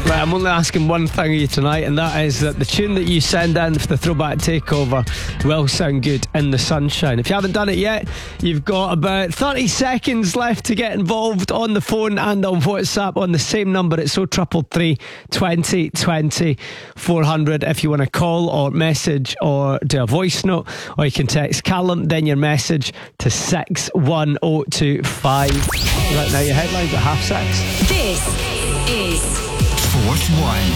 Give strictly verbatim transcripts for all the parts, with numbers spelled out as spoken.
Right, I'm only asking one thing of you tonight, and that is that the tune that you send in for the Throwback Takeover will sound good in the sunshine. If you haven't done it yet, you've got about thirty seconds left to get involved on the phone and on WhatsApp on the same number. It's oh triple three, twenty, twenty, four hundred if you want to call or message or do a voice note, or you can text Callum, then your message to six one oh two five. Right now, your headlines at half six. This is Fourth One.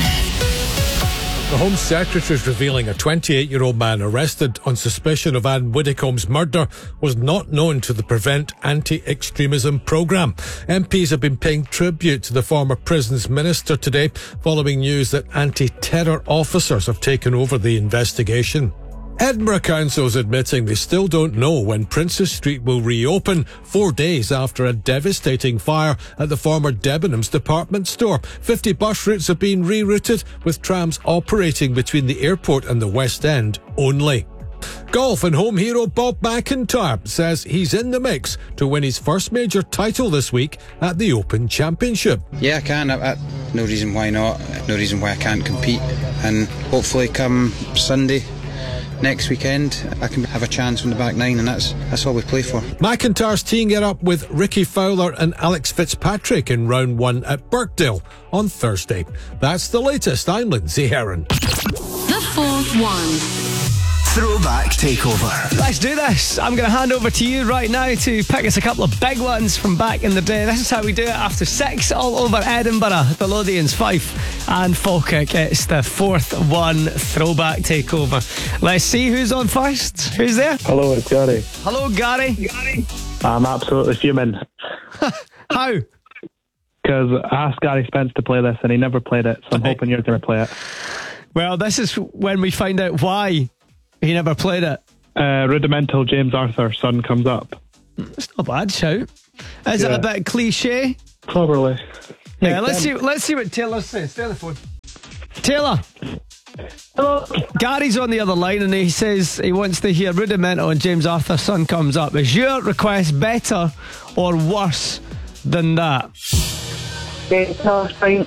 The Home Secretary is revealing a twenty-eight-year-old man arrested on suspicion of Anne Widdecombe's murder was not known to the Prevent Anti-Extremism programme. M Ps have been paying tribute to the former prisons minister today, following news that anti-terror officers have taken over the investigation. Edinburgh Council is admitting they still don't know when Princes Street will reopen, four days after a devastating fire at the former Debenhams department store. fifty bus routes have been rerouted, with trams operating between the airport and the West End only. Golf and home hero Bob McIntyre says he's in the mix to win his first major title this week at the Open Championship. Yeah, I can. I, I, no reason why not. No reason why I can't compete. And hopefully come Sunday next weekend, I can have a chance from the back nine, and that's that's all we play for. McIntyre's teeing it up with Ricky Fowler and Alex Fitzpatrick in round one at Birkdale on Thursday. That's the latest. I'm Lindsay Heron. the Fourth One. Throwback Takeover. Let's do this. I'm going to hand over to you right now to pick us a couple of big ones from back in the day. This is how we do it after six all over Edinburgh, the Lothians, Fife and Falkirk. It's the Fourth One Throwback Takeover. Let's see who's on first. Who's there? Hello, it's Gary. Hello, Gary. Gary. I'm absolutely fuming. How? Because I asked Gary Spence to play this and he never played it, so I'm hoping you're going to play it. Well, this is when we find out why he never played it. Uh, rudimental James Arthur, Sun Comes Up. It's not a bad shout. Is Yeah. it a bit cliche? Probably. Yeah, Makes let's sense. see. Let's see what Taylor says. Stay on the phone. Taylor. Hello. Gary's on the other line and he says he wants to hear Rudimental and James Arthur, Sun Comes Up. Is your request better or worse than that? Better, I think.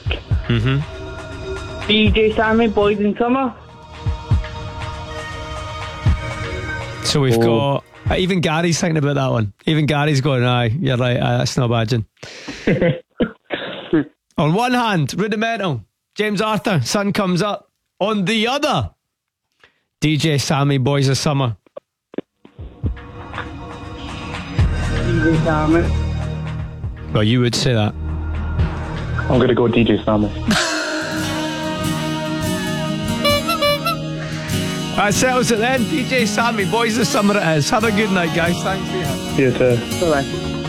Mm-hmm. D J Sammy, Boys in Summer. So we've Oh. got... Even Gary's thinking about that one. Even Gary's going, aye, you're right, aye, that's not bad, Jim. On one hand, Rudimental, James Arthur, Sun Comes Up. On the other, D J Sammy, Boys of Summer. D J Sammy. Well, you would say that. I'm going to go D J Sammy. That settles it then. D J Sammy, Boys of Summer it is. Have a good night, guys. Thanks for your help. You too. Bye-bye.